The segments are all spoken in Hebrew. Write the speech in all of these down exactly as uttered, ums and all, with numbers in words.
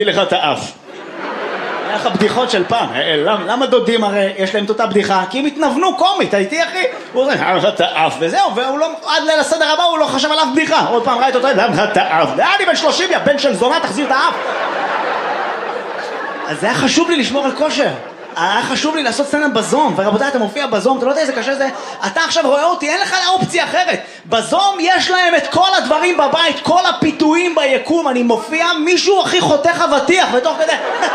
לך את האף. היה לך בדיחות של פעם. למה, למה דודים הרי יש להם את אותה בדיחה? כי הם התנוונו קומית, הייתי אחי. הוא אומר, למה לך את האף? וזהו, והוא לא, עד ליל הסדר הבא הוא לא חשב על אף בדיחה. עוד פעם ראה את אותו, למה לך את האף? אני בן שלושים, יא בן של זונה, תחזיר את האף. אז זה היה חשוב לי לשמור על כושר. היה חשוב לי לעשות סצנה בזום, ורבותיי, אתה מופיע בזום, אתה לא יודע איזה קשה זה, אתה עכשיו רואה אותי, אין לך אופציה אחרת. בזום יש להם את כל הדברים בבית, כל הפיתויים ביקום, אני מופיע, מישהו הכי חותך אבטיח, ותוך כדי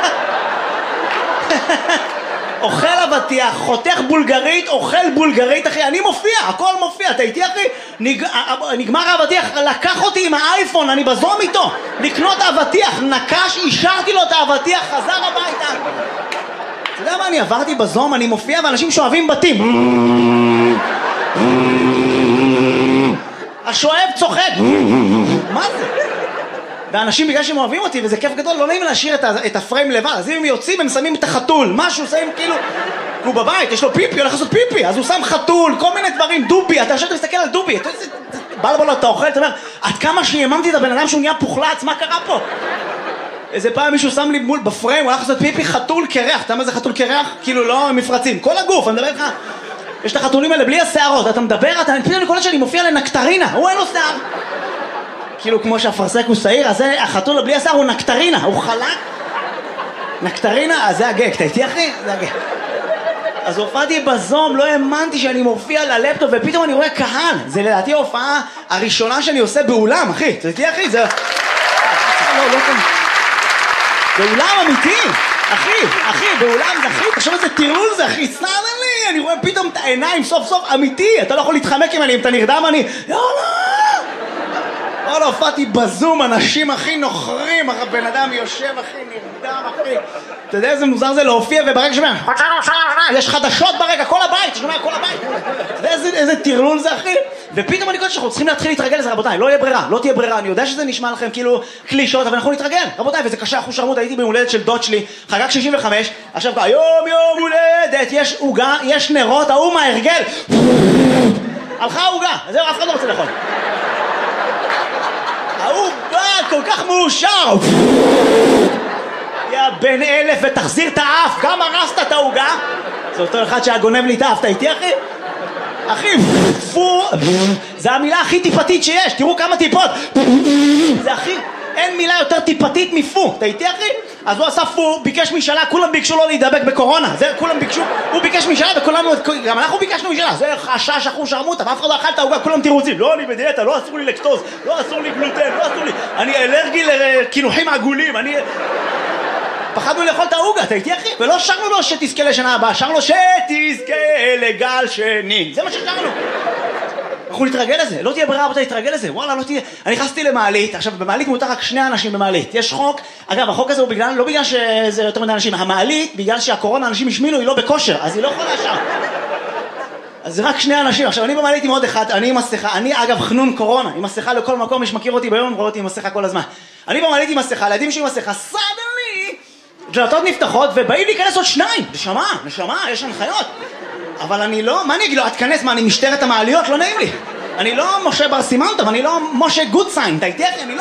אוכל אבטיח, חותך בולגרית, אוכל בולגרית, אחי, אני מופיע, הכל מופיע, אתה איתי אחי? נג... נגמר האבטיח, לקח אותי עם האייפון, אני בזום איתו, לקנות אבטיח, נקש, אישרתי לו את האבטיח, חזר הביתה. אתה יודע מה, אני עברתי בזום, אני מופיע ואנשים שואבים בתים. השואב צוחק. מה זה? ואנשים בגלל שהם אוהבים אותי, וזה כיף גדול, לא נעים להשאיר את, ה- את הפריים לבד. אז אם הם יוצאים, הם שמים את החתול. משהו, שמים כאילו... הוא בבית, יש לו פיפי, הולך לעשות פיפי. אז הוא שם חתול, כל מיני דברים, דובי. אתה עכשיו מסתכל על דובי. אתה יודע, בלבול אתה אוכל, אתה אומר, עד כמה שיממתי את הבן אדם שהוא נהיה פוחלץ, מה קרה פה? איזה פעם מישהו שם לי מול בפריים, הוא הולך לעשות פיפי חתול קרח. אתה יודע מה זה חתול קרח? כאילו לא מפרצים. כל הגוף, אני מדבר לך. יש את החתולים האלה בלי השערות. אתה מדבר, אתה פתאום אני קולט שאני מופיע לנקטרינה. הוא אין לו שיער. כאילו כמו שהפרסק הוא שעיר, אז החתול בלי השיער הוא נקטרינה. הוא חלק. נקטרינה, אז זה הגג. אתה איתי אחי? זה הגג. אז הופעתי בזום, לא האמנתי שאני מופיע ללפטופ, ופתאום אני רואה קהל. זה לדעתי ההופעה הראשונה שאני עושה באולם, אחי. אתה איתי אחי? זה... לא, לא כאן. באולם אמיתי, אחי, אחי, באולם זה אחי, תחשוב איזה טירול זה אחי, סתם לי, אני רואה פתאום את העיניים סוף סוף אמיתי, אתה לא יכול להתחמק עם אני, אם אתה נרדם אני, יאללה! וואלה, הופעתי בזום, אנשים הכי נוחרים, הבן אדם יושב הכי נרדם אחי, אתה יודע איזה מוזר זה להופיע וברגע שומע, יש חדשות ברגע, כל הבית, שומע כל הבית, אתה יודע איזה, איזה טירלול זה אחי, ופתאום אני קודם שאנחנו צריכים להתחיל להתרגל לזה רבותיי, לא יהיה ברירה, לא תהיה ברירה, אני יודע שזה נשמע לכם כאילו קלישות, אבל אנחנו נתרגל, רבותיי, וזה קשה, אחוז שרמות, הייתי בהולדת של דוד שלי, חגג שישים וחמש, עכשיו יום יום הולדת, יש עוגה, יש נרות, ההוא מההרגל, הלכה העוגה, זהו, אף אחד לא רוצה לאכול. ההוא בא כל כך מאושר, יא בן אלף ותחזיר את האף, גם הרסת את העוגה, זה אותו אחד שהגונב לי את האף, אתה איתי אחי? אחי, פו, זה המילה הכי טיפתית שיש, תראו כמה טיפות, זה הכי, אין מילה יותר טיפתית מפו, אתה איתי אחי? אז הוא עשה פו, ביקש משאלה, כולם ביקשו לו להידבק בקורונה, זה כולם ביקשו, הוא ביקש משאלה וכולנו, גם אנחנו ביקשנו משאלה, זה חשש אחוז שרמוטה, ואף אחד לא אכל את העוגה, כולם תירוצים, לא אני בדיאטה, לא אסור לי לקטוז, לא אסור לי גלוטן, לא אסור לי, אני אלרגי לקינוחים עגולים, אני... פחדנו לאכול את העוגה, אתה איתי אחי? ולא שרנו לו שתזכה לשנה הבאה, שרנו שתזכה לגל שני, זה מה ששרנו. אנחנו נתרגל לזה, לא תהיה ברירה, אתה תתרגל לזה, וואלה, לא תהיה... אני נכנסתי למעלית, עכשיו במעלית מותר רק שני אנשים במעלית, יש חוק, אגב, החוק הזה הוא בגלל, לא בגלל שזה יותר מדי אנשים, המעלית, בגלל שהקורונה אנשים השמינו, היא לא בכושר, אז היא לא יכולה שם. אז זה רק שני אנשים, עכשיו אני במעלית עם עוד אחד, אני עם מסכה, אני אגב חנון קורונה, עם מסכה לכל מקום, מי שמכיר אותי ביום, רואה אותי עם מסכה כל הזמן. אני במעלית עם מסכה, לידים שלי עם מסכה, סדרלי, דלתות נפתחות ובאים להיכנס עוד שניים, נשמה, נשמה, יש הנחיות. אבל אני לא, מה אני אגיד לו, את כנס, מה אני משטרת המעליות, לא נעים לי. אני לא משה בר סימנטוב, אני לא משה גודסיין, אתה איתי אחי, אני לא.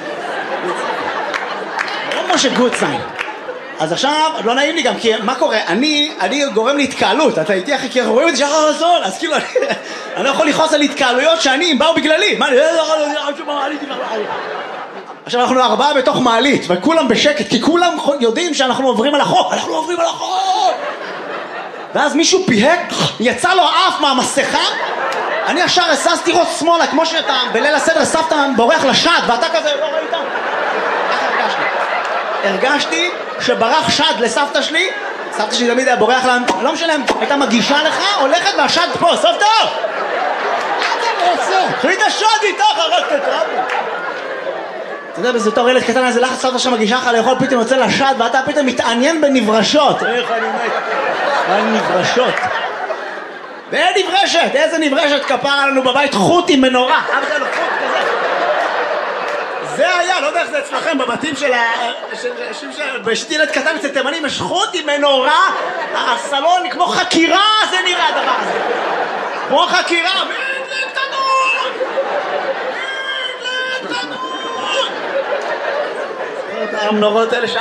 לא משה גודסיין. אז עכשיו, לא נעים לי גם, כי מה קורה? אני, אני גורם להתקהלות, אתה איתי אחי, כי אנחנו רואים את זה שחר רזון, אז כאילו, אני לא יכול לכעוס על התקהלויות שאני, הם באו בגללי. מה, אני לא יכול מעלית, עכשיו אנחנו ארבעה בתוך מעלית, וכולם בשקט, כי כולם יודעים שאנחנו עוברים על החוק, אנחנו עוברים על החוק! ואז מישהו פיהק, יצא לו האף מהמסכה, אני ישר הססתי ראש שמאלה, כמו שאתה בליל הסדר סבתא בורח לשד, ואתה כזה לא ראית? ככה הרגשתי. הרגשתי שברח שד לסבתא שלי, סבתא שלי תמיד היה בורח לה, לא משנה, הייתה מגישה לך, הולכת והשד פה, סבתא! מה אתה רוצה? קחי את השד איתך, הרגת את רבי. אתה יודע, בזה תור ילד קטן, איזה לחץ סבתא שמגישה לך לאכול, פתאום יוצא לשד, ואתה פתאום מתעניין בנברשות. איך אני מת? על נברשות. ואין נברשת, איזה נברשת כפרה לנו בבית, חוט עם מנורה. אבא שלנו חוט כזה. זה היה, לא יודע איך זה אצלכם, בבתים של ה... בשתי ילד קטן אצל תימנים, יש חוט עם מנורה, הסלון כמו חקירה, זה נראה הדבר הזה. כמו חקירה, מדלק תנור! מדלק תנור! המנורות האלה?